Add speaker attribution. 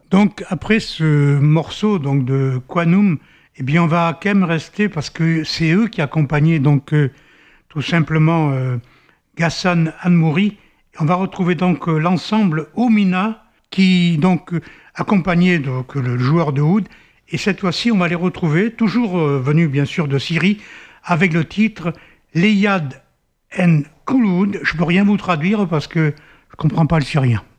Speaker 1: Donc après ce morceau donc de Quanum, eh bien on va quand même rester parce que c'est eux qui accompagnaient donc tout simplement Ghassan Anmouri. On va retrouver donc l'ensemble Omina qui donc accompagnait donc le joueur de oud. Et cette fois-ci, on va les retrouver, toujours venus bien sûr de Syrie, avec le titre Leyad en Kouloud. Je ne peux rien vous traduire parce que je ne comprends pas le syrien.